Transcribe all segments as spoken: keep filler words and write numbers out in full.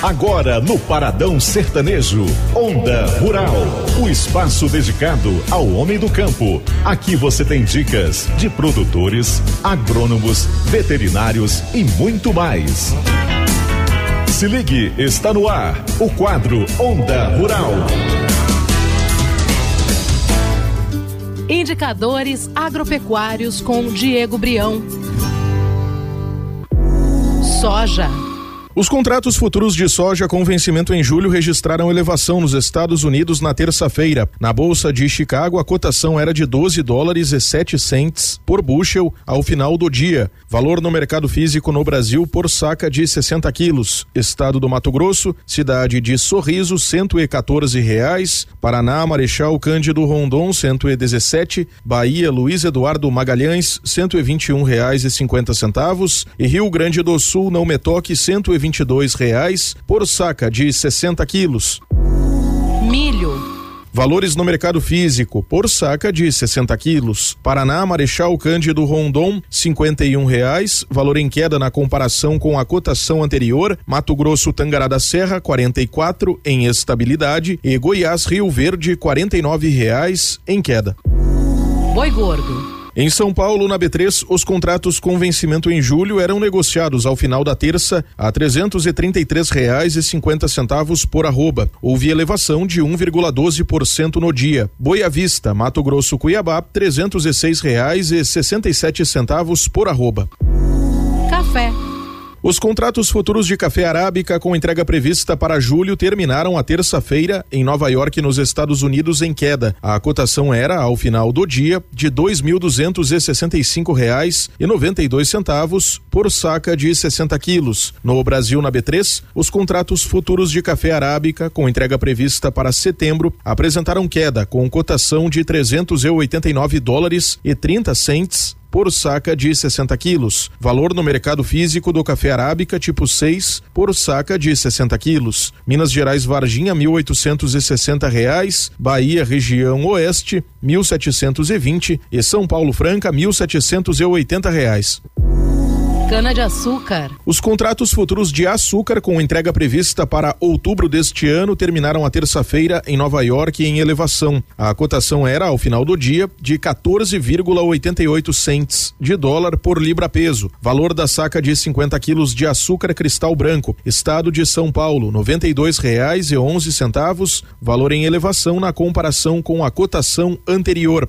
Agora no Paradão Sertanejo, Onda Rural, o espaço dedicado ao homem do campo. Aqui você tem dicas de produtores, agrônomos, veterinários e muito mais. Se ligue, está no ar, o quadro Onda Rural. Indicadores agropecuários com Diego Brião. Soja. Os contratos futuros de soja com vencimento em julho registraram elevação nos Estados Unidos na terça-feira. Na Bolsa de Chicago, a cotação era de doze dólares e sete centes por bushel ao final do dia. Valor no mercado físico no Brasil por saca de sessenta quilos. Estado do Mato Grosso, cidade de Sorriso, cento e quatorze reais. Paraná, Marechal Cândido Rondon, cento e dezessete. Bahia, Luiz Eduardo Magalhães, cento e vinte e um reais e cinquenta centavos. E Rio Grande do Sul, Não Me Toque, cento e vinte e dois reais por saca de sessenta quilos. Milho. Valores no mercado físico por saca de sessenta quilos. Paraná, Marechal Cândido Rondon, cinquenta e um reais, valor em queda na comparação com a cotação anterior. Mato Grosso, Tangará da Serra, quarenta e quatro em estabilidade, e Goiás, Rio Verde, quarenta e nove reais em queda. Boi gordo. Em São Paulo, na B três, os contratos com vencimento em julho eram negociados ao final da terça a trezentos e trinta e três reais e cinquenta centavos por arroba. Houve elevação de um vírgula doze por cento no dia. Boi à vista, Mato Grosso, Cuiabá, trezentos e seis reais e sessenta e sete centavos por arroba. Café. Os contratos futuros de café arábica com entrega prevista para julho terminaram a terça-feira em Nova York, nos Estados Unidos, em queda. A cotação era, ao final do dia, de dois mil duzentos e sessenta e cinco reais e noventa e dois centavos por saca de sessenta quilos. No Brasil, na B três, os contratos futuros de café arábica com entrega prevista para setembro apresentaram queda, com cotação de trezentos e oitenta e nove dólares e trinta centes por saca de sessenta quilos. Valor no mercado físico do café arábica tipo seis por saca de sessenta quilos. Minas Gerais, Varginha, mil oitocentos e sessenta reais. Bahia, região oeste, mil setecentos e vinte, e São Paulo Franca, mil setecentos e oitenta reais. Cana-de-açúcar. Os contratos futuros de açúcar com entrega prevista para outubro deste ano terminaram a terça-feira em Nova York em elevação. A cotação era, ao final do dia, de quatorze vírgula oitenta e oito centes de dólar por libra-peso. Valor da saca de cinquenta quilos de açúcar cristal branco, estado de São Paulo, noventa e dois reais e onze centavos. Valor em elevação na comparação com a cotação anterior.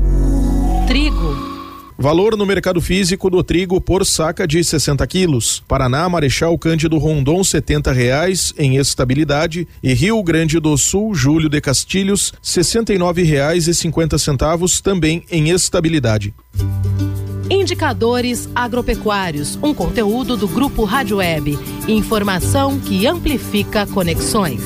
Trigo. Valor no mercado físico do trigo por saca de sessenta quilos. Paraná, Marechal Cândido Rondon, setenta reais em estabilidade, e Rio Grande do Sul, Júlio de Castilhos, sessenta e nove reais e cinquenta centavos também em estabilidade. Indicadores agropecuários, um conteúdo do Grupo Rádio Web. Informação que amplifica conexões.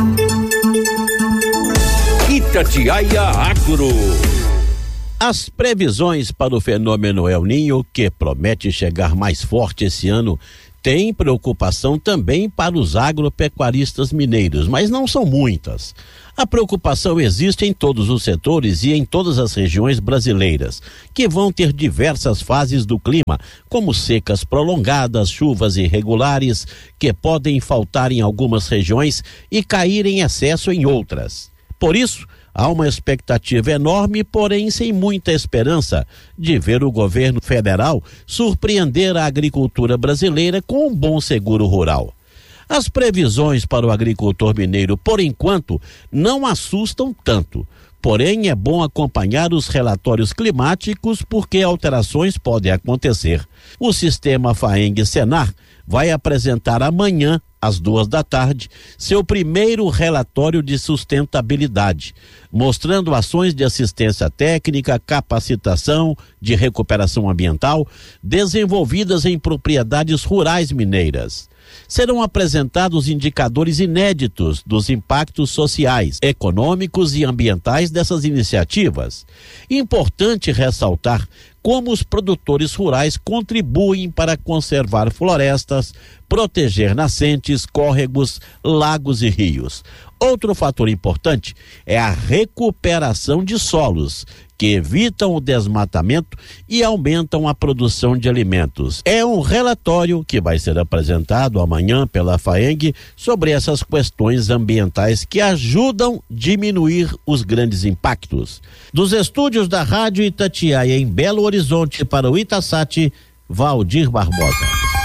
Itatiaia Agro. As previsões para o fenômeno El Niño, que promete chegar mais forte esse ano, têm preocupação também para os agropecuaristas mineiros, mas não são muitas. A preocupação existe em todos os setores e em todas as regiões brasileiras, que vão ter diversas fases do clima, como secas prolongadas, chuvas irregulares, que podem faltar em algumas regiões e cair em excesso em outras. Por isso, há uma expectativa enorme, porém sem muita esperança, de ver o governo federal surpreender a agricultura brasileira com um bom seguro rural. As previsões para o agricultor mineiro, por enquanto, não assustam tanto. Porém, é bom acompanhar os relatórios climáticos, porque alterações podem acontecer. O sistema FAENG-Senar vai apresentar amanhã, às duas da tarde, seu primeiro relatório de sustentabilidade, mostrando ações de assistência técnica, capacitação, de recuperação ambiental, desenvolvidas em propriedades rurais mineiras. Serão apresentados indicadores inéditos dos impactos sociais, econômicos e ambientais dessas iniciativas. Importante ressaltar como os produtores rurais contribuem para conservar florestas, proteger nascentes, córregos, lagos e rios. Outro fator importante é a recuperação de solos, que evitam o desmatamento e aumentam a produção de alimentos. É um relatório que vai ser apresentado amanhã pela FAENG sobre essas questões ambientais que ajudam a diminuir os grandes impactos. Dos estúdios da Rádio Itatiaia em Belo Horizonte para o Itasat, Valdir Barbosa.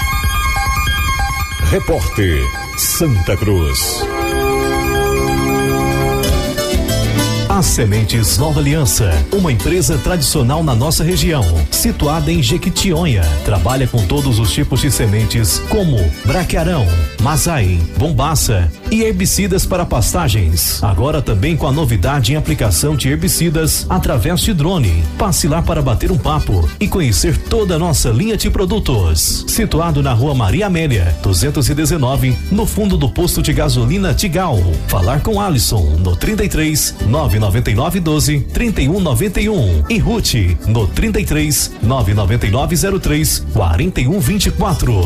Repórter Santa Cruz. As Sementes Nova Aliança, uma empresa tradicional na nossa região, situada em Jequitinhonha, trabalha com todos os tipos de sementes como braquiarão, mazai, bombaça e herbicidas para pastagens. Agora também com a novidade em aplicação de herbicidas através de drone. Passe lá para bater um papo e conhecer toda a nossa linha de produtos. Situado na Rua Maria Amélia, duzentos e dezenove, no fundo do posto de gasolina Tigal. Falar com Alisson no trinta e três, nove noventa e nove doze, trinta e um noventa e um e Ruth no trinta e três, nove noventa e nove zero três, quarenta e um vinte e quatro.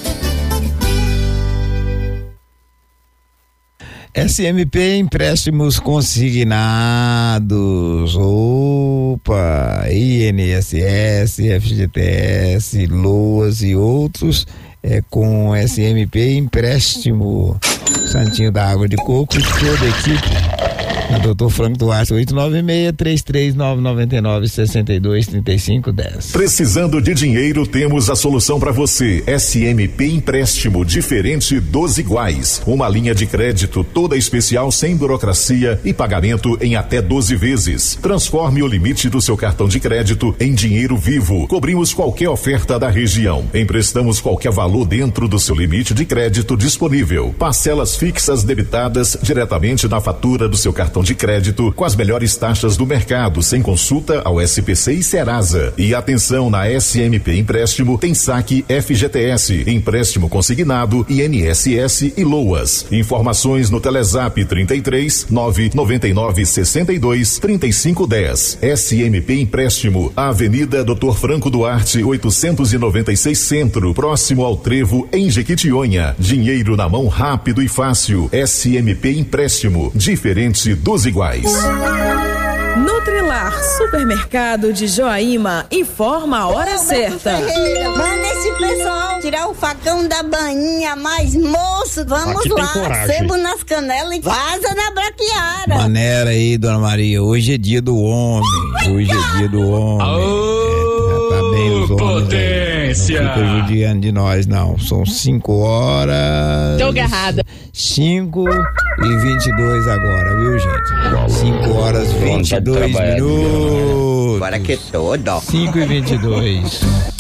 S M P Empréstimos Consignados, opa, I N S S, F G T S, Loas e outros, é com S M P Empréstimo, Santinho da Água de Coco e toda a equipe. doutor Franco Duarte, oito nove seis, três três nove, nove nove, seis dois, três cinco, um zero. Precisando de dinheiro, temos a solução para você. S M P Empréstimo, diferente dos iguais. Uma linha de crédito toda especial, sem burocracia e pagamento em até doze vezes. Transforme o limite do seu cartão de crédito em dinheiro vivo. Cobrimos qualquer oferta da região. Emprestamos qualquer valor dentro do seu limite de crédito disponível. Parcelas fixas debitadas diretamente na fatura do seu cartão de crédito com as melhores taxas do mercado, sem consulta ao S P C e Serasa. E atenção, na S M P Empréstimo tem saque F G T S, empréstimo consignado, I N S S e Loas. Informações no Telezap trinta e três, nove noventa e nove, sessenta e dois, trinta e cinco, dez. S M P Empréstimo, Avenida doutor Franco Duarte, oitocentos e noventa e seis Centro, próximo ao Trevo, em Jequitinhonha. Dinheiro na mão rápido e fácil. S M P Empréstimo, diferente dos iguais. Nutrilar Supermercado de Joaíma informa a hora Ô, certa. Manda esse pessoal tirar o facão da bainha, mas moço, vamos Aqui lá, sebo nas canelas e vaza na braquiara. Maneira aí, dona Maria, hoje é dia do homem, hoje é dia do homem. Oh, é, tá bem os homens potência. Não fica judiando de nós, não. São cinco horas. Tô agarrada. cinco e vinte e dois agora, viu, gente? cinco horas e vinte e dois minutos. Agora que todo. cinco e vinte e dois.